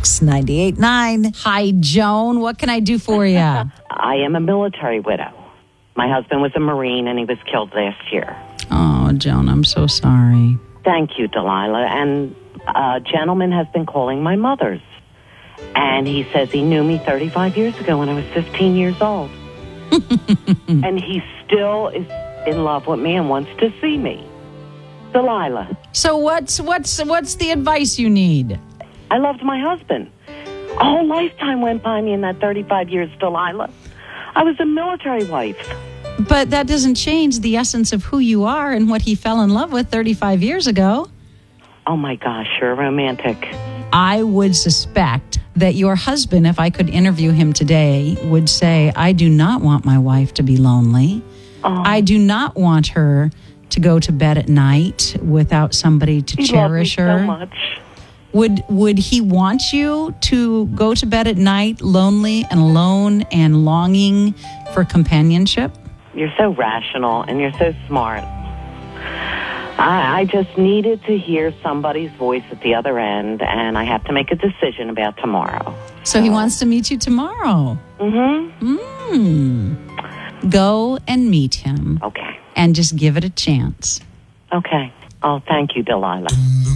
Mix 98.9. Hi, Joan. What can I do for you? I am a military widow. My husband was a Marine and he was killed last year. Oh, Joan, I'm so sorry. Thank you, Delilah. And a gentleman has been calling my mother's. And he says he knew me 35 years ago when I was 15 years old. And he still is in love with me and wants to see me. Delilah. So what's the advice you need? I loved my husband. A whole lifetime went by me in that 35 years, Delilah. I was a military wife. But that doesn't change the essence of who you are and what he fell in love with 35 years ago. Oh, my gosh, you're romantic. I would suspect that your husband, if I could interview him today, would say, I do not want my wife to be lonely. Oh. I do not want her to go to bed at night without somebody to cherish her. He loved me so much. Would he want you to go to bed at night lonely and alone and longing for companionship? You're so rational and you're so smart. I just needed to hear somebody's voice at the other end, and I have to make a decision about tomorrow. So he wants to meet you tomorrow. Mm-hmm. Go and meet him. Okay. And just give it a chance. Okay. Oh, thank you, Delilah.